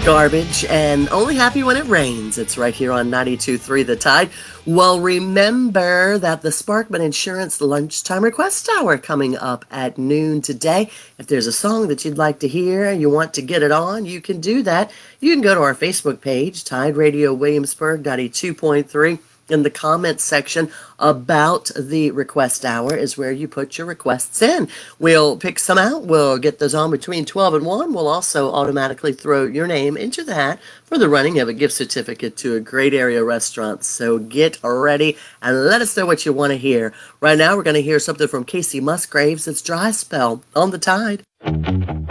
Garbage and only happy when it rains. It's right here on 92.3 The Tide. Well, remember that the Sparkman Insurance Lunchtime Request Hour coming up at noon today. If there's a song that you'd like to hear and you want to get it on, you can do that. You can go to our Facebook page, Tide Radio Williamsburg 92.3. In the comments section about the request hour is where you put your requests in. We'll pick some out. We'll get those on between 12 and 1. We'll also automatically throw your name into the hat for the running of a gift certificate to a great area restaurant. So get ready and let us know what you want to hear. Right now, we're going to hear something from Casey Musgraves. It's Dry Spell on the Tide.